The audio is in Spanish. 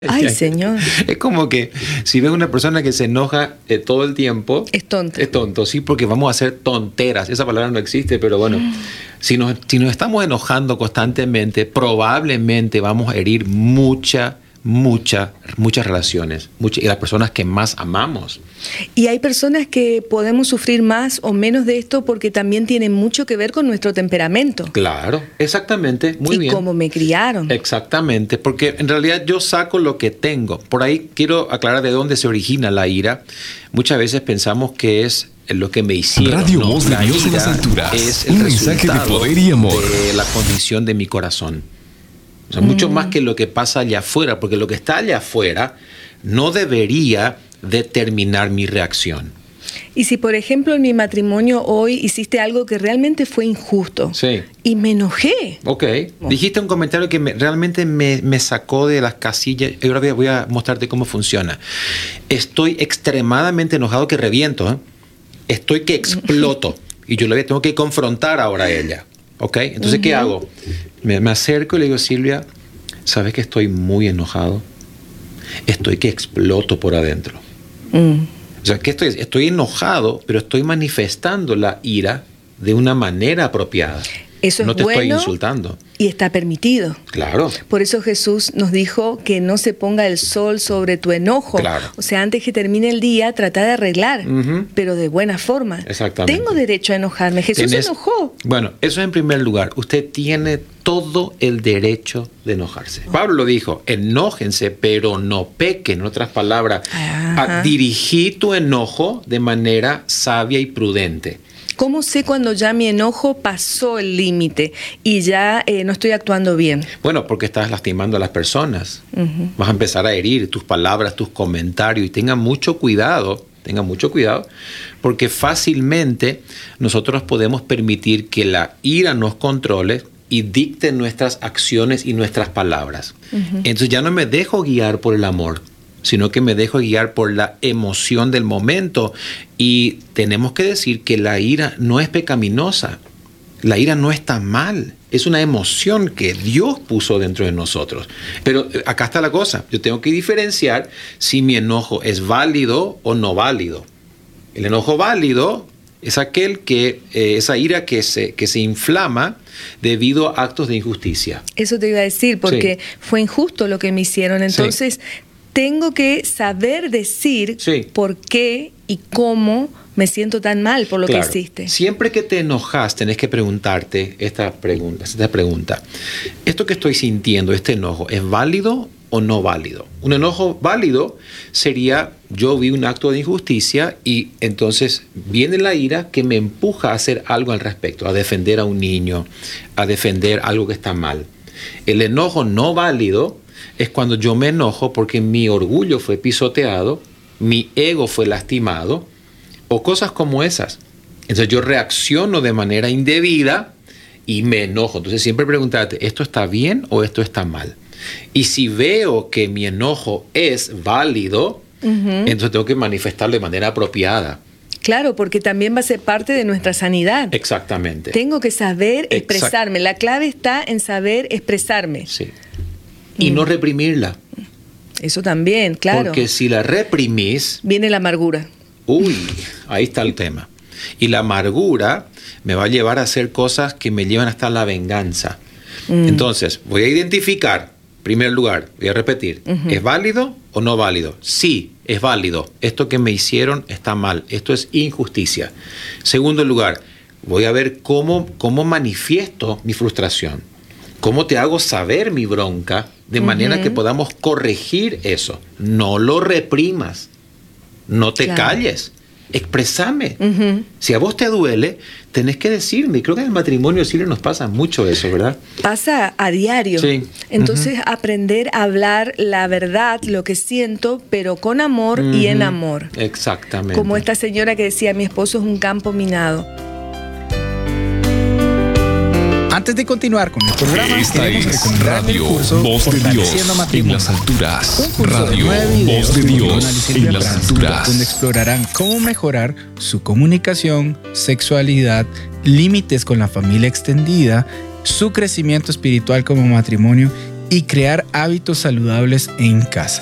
Ay, Señor. Es como que si ves una persona que se enoja todo el tiempo... Es tonto. Es tonto, sí, porque vamos a hacer tonteras. Esa palabra no existe, pero bueno. Si nos estamos enojando constantemente, probablemente vamos a herir muchas relaciones. Y las personas que más amamos. Y hay personas que podemos sufrir más o menos de esto porque también tiene mucho que ver con nuestro temperamento. Claro, exactamente, muy bien. Y cómo me criaron. Exactamente, porque en realidad yo saco lo que tengo. Por ahí quiero aclarar de dónde se origina la ira. Muchas veces pensamos que es lo que me hicieron. Radio Voz de Dios en las alturas. Es el un mensaje de poder y amor. De la condición de mi corazón. O sea, mucho más que lo que pasa allá afuera, porque lo que está allá afuera no debería determinar mi reacción. Y si, por ejemplo, en mi matrimonio hoy hiciste algo que realmente fue injusto, sí, y me enojé. Ok. Dijiste un comentario que realmente me sacó de las casillas. Ahora voy a mostrarte cómo funciona. Estoy extremadamente enojado que reviento, ¿eh? Estoy que exploto. Y yo le tengo que confrontar ahora a ella. ¿Ok? Entonces, ¿qué hago? Me acerco y le digo, Silvia, ¿sabes que estoy muy enojado? Estoy que exploto por adentro. O sea, que estoy enojado, pero estoy manifestando la ira de una manera apropiada. Eso es no te bueno estoy insultando. Y está permitido. Claro. Por eso Jesús nos dijo que no se ponga el sol sobre tu enojo. Claro. O sea, antes que termine el día, trata de arreglar, pero de buena forma. Exactamente. Tengo derecho a enojarme. Jesús se enojó. Bueno, eso en primer lugar. Usted tiene todo el derecho de enojarse. Pablo lo dijo, enójense, pero no pequen. En otras palabras, dirigí tu enojo de manera sabia y prudente. ¿Cómo sé cuando ya mi enojo pasó el límite y ya no estoy actuando bien? Bueno, porque estás lastimando a las personas. Vas a empezar a herir tus palabras, tus comentarios. Y tenga mucho cuidado, porque fácilmente nosotros podemos permitir que la ira nos controle y dicte nuestras acciones y nuestras palabras. Entonces ya no me dejo guiar por el amor, sino que me dejo guiar por la emoción del momento. Y tenemos que decir que la ira no es pecaminosa. La ira no está mal. Es una emoción que Dios puso dentro de nosotros. Pero acá está la cosa. Yo tengo que diferenciar si mi enojo es válido o no válido. El enojo válido es aquel que, esa ira que se inflama debido a actos de injusticia. Eso te iba a decir, porque fue injusto lo que me hicieron. Entonces, tengo que saber decir por qué y cómo me siento tan mal por lo que hiciste. Siempre que te enojas, tenés que preguntarte esta pregunta. ¿Esto que estoy sintiendo, este enojo, es válido o no válido? Un enojo válido sería, yo vi un acto de injusticia y entonces viene la ira que me empuja a hacer algo al respecto, a defender a un niño, a defender algo que está mal. El enojo no válido es cuando yo me enojo porque mi orgullo fue pisoteado, mi ego fue lastimado, o cosas como esas. Entonces yo reacciono de manera indebida y me enojo. Entonces siempre pregúntate, ¿esto está bien o esto está mal? Y si veo que mi enojo es válido, entonces tengo que manifestarlo de manera apropiada. Claro, porque también va a ser parte de nuestra sanidad. Exactamente. Tengo que saber expresarme. La clave está en saber expresarme. Sí. Y no reprimirla. Eso también, claro. Porque si la reprimís... viene la amargura. Uy, ahí está el tema. Y la amargura me va a llevar a hacer cosas que me llevan hasta la venganza. Entonces, voy a identificar, en primer lugar, voy a repetir, ¿es válido o no válido? Sí, es válido. Esto que me hicieron está mal. Esto es injusticia. Segundo lugar, voy a ver cómo manifiesto mi frustración. ¿Cómo te hago saber mi bronca de manera que podamos corregir eso? No lo reprimas. No te calles. Expresame. Si a vos te duele, tenés que decirme. Creo que en el matrimonio sí nos pasa mucho eso, ¿verdad? Pasa a diario. Sí. Entonces, aprender a hablar la verdad, lo que siento, pero con amor y en amor. Exactamente. Como esta señora que decía, mi esposo es un campo minado. Antes de continuar con el programa, esta es Radio Voz de Dios en las alturas. Radio Voz de Dios en las alturas. Donde explorarán cómo mejorar su comunicación, sexualidad, límites con la familia extendida, su crecimiento espiritual como matrimonio y crear hábitos saludables en casa.